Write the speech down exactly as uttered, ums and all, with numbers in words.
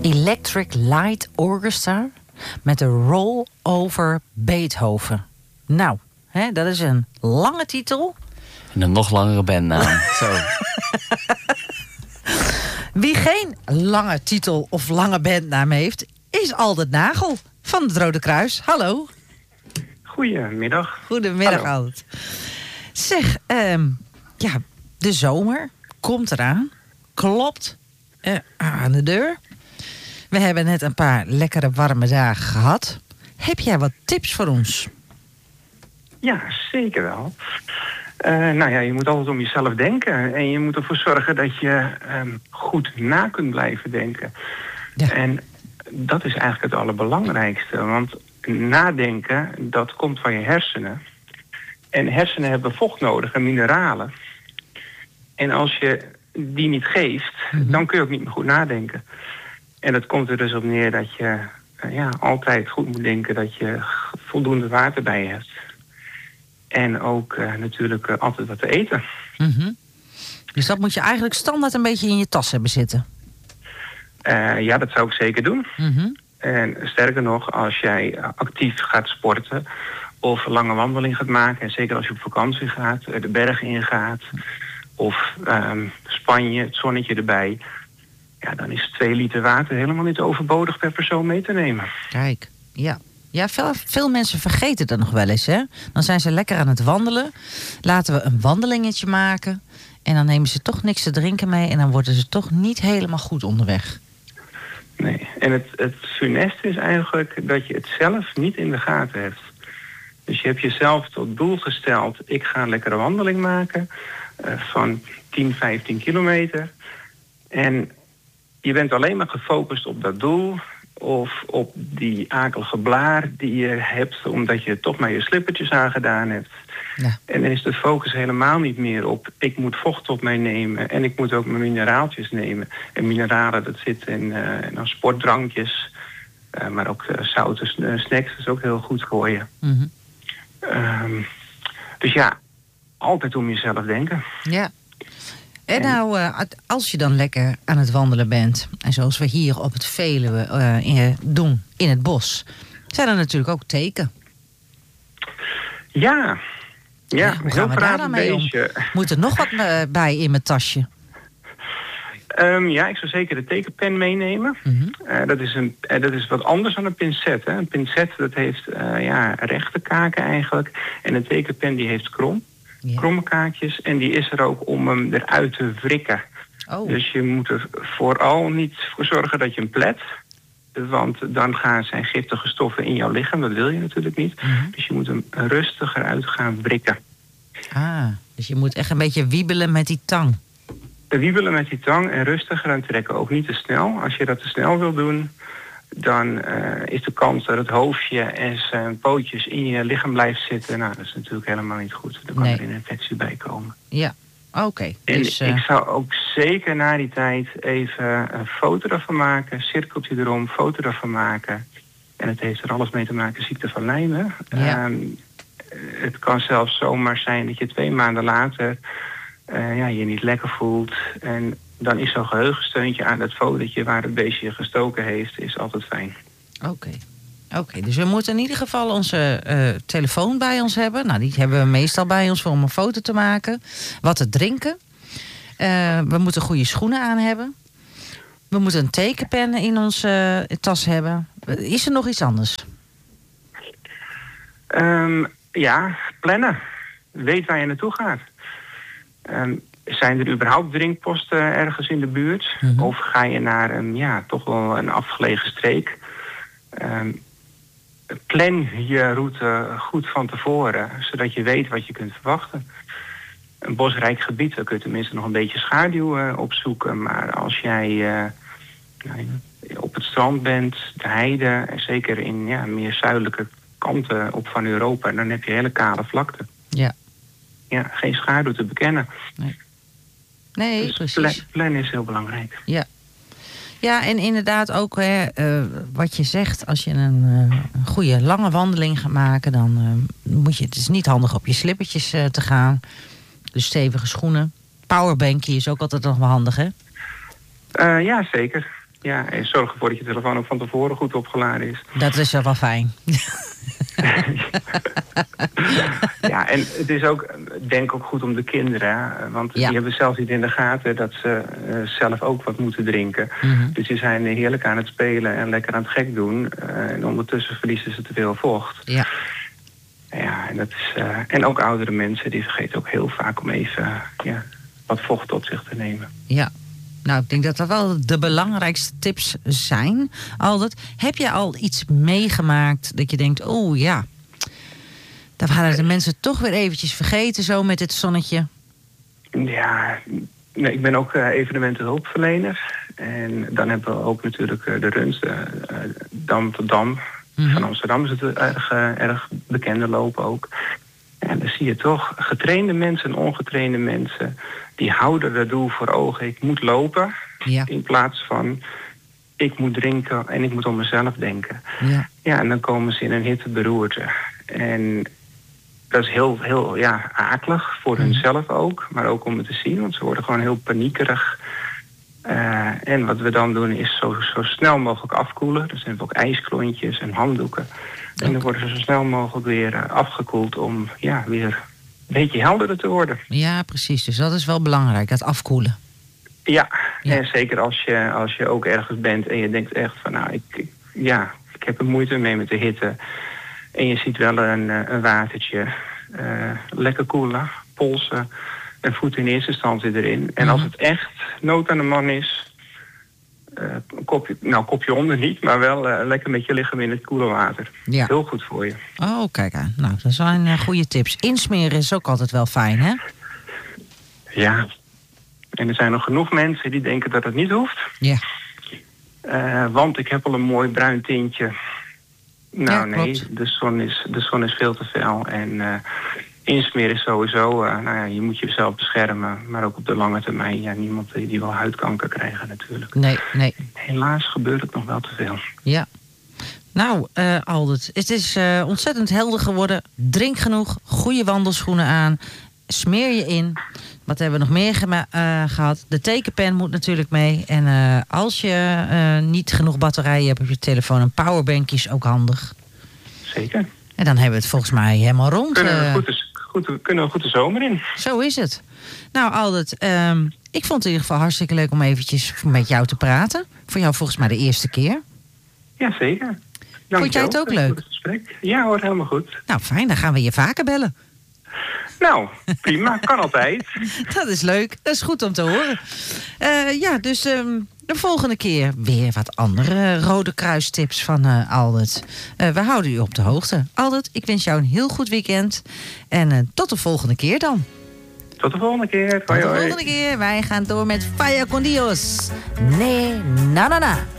Electric Light Orchestra met de Roll Over Beethoven. Nou, hè, dat is een lange titel. En een nog langere bandnaam. Zo. Wie geen lange titel of lange bandnaam heeft, is Aldert Nagel van het Rode Kruis. Hallo. Goedemiddag. Goedemiddag, Hallo. Aldert. Zeg, um, ja, de zomer komt eraan. Klopt uh, aan de deur. We hebben net een paar lekkere warme dagen gehad. Heb jij wat tips voor ons? Ja, zeker wel. Uh, nou ja, je moet altijd om jezelf denken. En je moet ervoor zorgen dat je um, goed na kunt blijven denken. Ja. En dat is eigenlijk het allerbelangrijkste. Want nadenken, dat komt van je hersenen. En hersenen hebben vocht nodig en mineralen. En als je die niet geeft, mm-hmm. dan kun je ook niet meer goed nadenken. En dat komt er dus op neer dat je uh, ja, altijd goed moet denken dat je voldoende water bij je hebt. En ook uh, natuurlijk uh, altijd wat te eten. Mm-hmm. Dus dat moet je eigenlijk standaard een beetje in je tas hebben zitten? Uh, ja, dat zou ik zeker doen. Mm-hmm. En sterker nog, als jij actief gaat sporten of een lange wandeling gaat maken, en zeker als je op vakantie gaat, de bergen ingaat, of um, Spanje, het zonnetje erbij, ja, dan is twee liter water helemaal niet overbodig per persoon mee te nemen. Kijk, ja. Ja, veel, veel mensen vergeten dat nog wel eens, hè. Dan zijn ze lekker aan het wandelen. Laten we een wandelingetje maken. En dan nemen ze toch niks te drinken mee. En dan worden ze toch niet helemaal goed onderweg. Nee, en het, het funeste is eigenlijk dat je het zelf niet in de gaten hebt. Dus je hebt jezelf tot doel gesteld, ik ga een lekkere wandeling maken uh, van tien, vijftien kilometer. En je bent alleen maar gefocust op dat doel of op die akelige blaar die je hebt omdat je toch maar je slippertjes aangedaan hebt. Ja. En dan is de focus helemaal niet meer op ik moet vocht op mij nemen en ik moet ook mijn mineraaltjes nemen. En mineralen, dat zit in, uh, in sportdrankjes, uh, maar ook uh, zoute uh, snacks is ook heel goed voor je. Mm-hmm. Um, dus ja, altijd om jezelf denken. Ja. En nou, uh, als je dan lekker aan het wandelen bent, en zoals we hier op het Veluwe uh, in, doen, in het bos, zijn er natuurlijk ook teken. Ja. Ja, ja hoe gaan we daar dan mee om? Moet er nog wat uh, bij in mijn tasje? Um, ja, ik zou zeker de tekenpen meenemen. Mm-hmm. Uh, dat, is een, uh, dat is wat anders dan een pincet. Hè. Een pincet dat heeft uh, ja, rechte kaken eigenlijk. En een tekenpen die heeft krom. Ja. Kromme kaakjes. En die is er ook om hem eruit te wrikken. Oh. Dus je moet er vooral niet voor zorgen dat je hem plet. Want dan gaan zijn giftige stoffen in jouw lichaam. Dat wil je natuurlijk niet. Mm-hmm. Dus je moet hem rustiger uit gaan wrikken. Ah, dus je moet echt een beetje wiebelen met die tang. Wiebelen met die tang en rustiger aan trekken. Ook niet te snel. Als je dat te snel wil doen, dan uh, is de kans dat het hoofdje en zijn pootjes in je lichaam blijft zitten. Nou, dat is natuurlijk helemaal niet goed. Dan kan nee. er een infectie bij komen. Ja, oké. Okay. En dus, uh... ik zou ook zeker na die tijd even een foto ervan maken. Cirkeltje erom, foto ervan maken. En het heeft er alles mee te maken, ziekte van Lyme. Ja. Um, het kan zelfs zomaar zijn dat je twee maanden later Uh, ja, je niet lekker voelt. En dan is zo'n geheugensteuntje aan dat fotootje waar het beestje je gestoken heeft, is altijd fijn. Oké. Okay. Oké, okay, dus we moeten in ieder geval onze uh, telefoon bij ons hebben. Nou, die hebben we meestal bij ons om een foto te maken. Wat te drinken. Uh, we moeten goede schoenen aan hebben. We moeten een tekenpen in onze uh, tas hebben. Is er nog iets anders? Um, ja, plannen. Weet waar je naartoe gaat. Um, zijn er überhaupt drinkposten ergens in de buurt? Mm-hmm. Of ga je naar een, ja, toch wel een afgelegen streek? Um, plan je route goed van tevoren, zodat je weet wat je kunt verwachten. Een bosrijk gebied, daar kun je tenminste nog een beetje schaduw uh, opzoeken. Maar als jij uh, nou, op het strand bent, de heide, en zeker in ja, meer zuidelijke kanten op van Europa, dan heb je hele kale vlakte. Ja. Ja, geen schaduw te bekennen. Nee, nee dus precies. Plan, plannen is heel belangrijk. Ja. Ja, en inderdaad ook hè, uh, wat je zegt, als je een, uh, een goede lange wandeling gaat maken, dan uh, moet je, het is niet handig op je slippertjes uh, te gaan. Dus stevige schoenen. Powerbankje is ook altijd nog wel handig, hè? Uh, ja, zeker. Ja, en zorg ervoor dat je telefoon ook van tevoren goed opgeladen is. Dat is wel fijn. Ja, en het is ook, denk ook goed om de kinderen. Hè? Want Ja. die hebben zelfs niet in de gaten dat ze uh, zelf ook wat moeten drinken. Mm-hmm. Dus die zijn heerlijk aan het spelen en lekker aan het gek doen. Uh, en ondertussen verliezen ze te veel vocht. Ja. Ja, en, dat is, uh, en ook oudere mensen, die vergeten ook heel vaak om even uh, ja, wat vocht tot zich te nemen. Ja. Nou, ik denk dat dat wel de belangrijkste tips zijn. Aldert, heb je al iets meegemaakt dat je denkt, oh ja, daar waren de mensen toch weer eventjes vergeten zo met dit zonnetje? Ja, nee, ik ben ook uh, evenementenhulpverlener. En dan hebben we ook natuurlijk uh, de runs, de uh, Dam tot Dam. Mm-hmm. Van Amsterdam is het erg, uh, erg bekende lopen ook. En dan zie je toch getrainde mensen en ongetrainde mensen, die houden dat doel voor ogen. Ik moet lopen, ja. In plaats van ik moet drinken en ik moet om mezelf denken. Ja, ja en dan komen ze in een hitteberoerte. En dat is heel, heel ja, akelig voor mm. hunzelf ook, maar ook om het te zien, want ze worden gewoon heel paniekerig. Uh, en wat we dan doen is zo, zo snel mogelijk afkoelen. Dus hebben we ook ijsklontjes en handdoeken. Ook. En dan worden ze zo snel mogelijk weer uh, afgekoeld om ja, weer een beetje helderder te worden. Ja, precies. Dus dat is wel belangrijk, dat afkoelen. Ja, ja. En zeker als je, als je ook ergens bent en je denkt echt van nou, ik, ik, ja, ik heb er moeite mee met de hitte. En je ziet wel een, een watertje. Uh, lekker koelen, polsen. En voet in eerste instantie erin. En mm-hmm. als het echt nood aan de man is, uh, een kopje, nou kopje onder niet, maar wel uh, lekker met je lichaam in het koele water. Ja. Heel goed voor je. Oh, kijk aan. Nou, dat zijn uh, goede tips. Insmeren is ook altijd wel fijn, hè? Ja. En er zijn nog genoeg mensen die denken dat het niet hoeft. Ja. Uh, want ik heb al een mooi bruin tintje. Nou ja, nee, de zon, is, de zon is veel te fel. En uh, insmeren is sowieso, uh, nou ja, je moet jezelf beschermen. Maar ook op de lange termijn, ja, niemand die, die wil huidkanker krijgen natuurlijk. Nee, nee. Helaas gebeurt het nog wel te veel. Ja. Nou, uh, Aldert, het is uh, ontzettend helder geworden. Drink genoeg, goede wandelschoenen aan. Smeer je in. Wat hebben we nog meer gema- uh, gehad? De tekenpen moet natuurlijk mee. En uh, als je uh, niet genoeg batterijen hebt op je telefoon, een powerbank is ook handig. Zeker. En dan hebben we het volgens mij helemaal rond. Kunnen we uh, goed de, goed, kunnen we goed de zomer in. Zo is het. Nou, Aldert, um, ik vond het in ieder geval hartstikke leuk om eventjes met jou te praten. Voor jou volgens mij de eerste keer. Ja, zeker. Dank vond jij het ook leuk? Het ja hoor, helemaal goed. Nou, fijn. Dan gaan we je vaker bellen. Nou, prima. Kan altijd. Dat is leuk. Dat is goed om te horen. Uh, ja, dus um, de volgende keer weer wat andere Rode Kruis tips van uh, Aldert. Uh, we houden u op de hoogte. Aldert, ik wens jou een heel goed weekend. En uh, tot de volgende keer dan. Tot de volgende keer. Tot de volgende keer. Wij gaan door met Falla con Dios. Nee, na na na.